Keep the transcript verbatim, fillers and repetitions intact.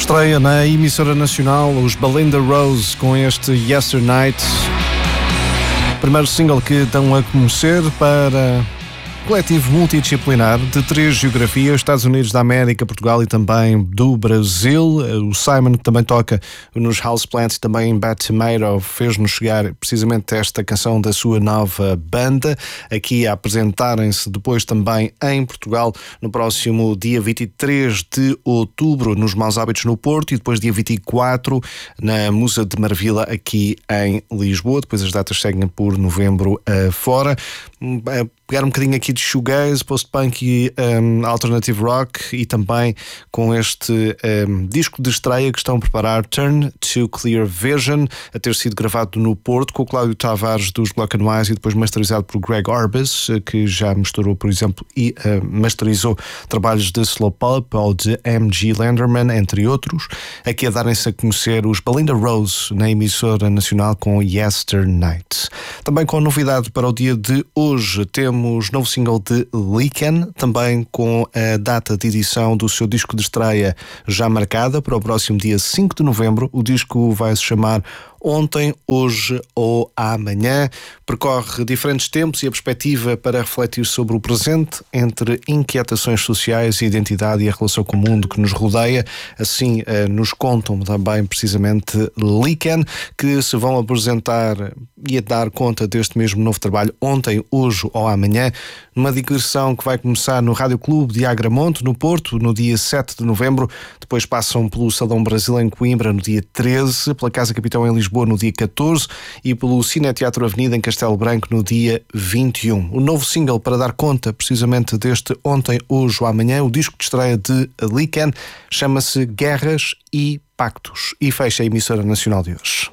Estreia na emissora nacional os Belinda Rose com este Yesternight. Primeiro single que dão a conhecer para coletivo multidisciplinar de três geografias, Estados Unidos da América, Portugal e também do Brasil. O Simon, que também toca nos Houseplants e também em Bad Tomato, fez-nos chegar precisamente esta canção da sua nova banda, aqui a apresentarem-se depois também em Portugal no próximo dia vinte e três de outubro nos Maus Hábitos no Porto e depois dia vinte e quatro na Musa de Marvila aqui em Lisboa. Depois as datas seguem por novembro uh, fora. Uh, pegar um bocadinho aqui de shoegaze, post-punk e um, alternative rock e também com este um, disco de estreia que estão a preparar, Turn to Clear Vision, a ter sido gravado no Porto com o Cláudio Tavares dos Glock and Wise e depois masterizado por Greg Orbis, que já misturou, por exemplo, e uh, masterizou trabalhos de Slow Pulp ou de M G Lenderman, entre outros. Aqui a darem-se a conhecer os Belinda Rose na emissora nacional com Yesternight. Também com novidade para o dia de hoje, temos Temos novo single de Leaken, também com a data de edição do seu disco de estreia já marcada para o próximo dia cinco de novembro. O disco vai se chamar Ontem, Hoje ou Amanhã. Percorre diferentes tempos e a perspectiva para refletir sobre o presente, entre inquietações sociais, identidade e a relação com o mundo que nos rodeia. Assim nos contam também precisamente Leaken, que se vão apresentar e a dar conta deste mesmo novo trabalho Ontem, Hoje ou Amanhã, numa digressão que vai começar no Rádio Clube de Agramonte, no Porto, no dia sete de novembro. Depois passam pelo Salão Brasil em Coimbra no dia treze, pela Casa Capitão em Lisboa no dia catorze e pelo Cine Teatro Avenida em Castelo Branco no dia vinte e um. O novo single para dar conta precisamente deste Ontem, Hoje ou Amanhã, o disco de estreia de Leaken, chama-se Guerras e Pactos e fecha a emissora nacional de hoje.